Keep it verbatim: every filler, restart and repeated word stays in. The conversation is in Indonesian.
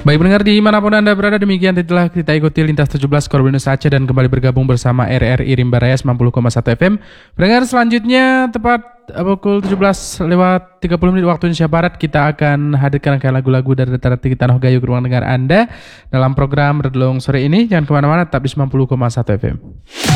Baik pendengar dimanapun Anda berada, demikian telah kita ikuti Lintas tujuh belas Korbinus Aceh dan kembali bergabung bersama R R I Rimba Raya sembilan puluh koma satu F M. Pendengar selanjutnya tepat pukul tujuh belas lewat tiga puluh menit waktu Indonesia Barat, kita akan hadirkan lagu-lagu dari Dataran Tinggi Tanah Gayo ke ruang dengar Anda dalam program Redlong sore ini. Jangan kemana-mana, tetap di sembilan puluh koma satu F M.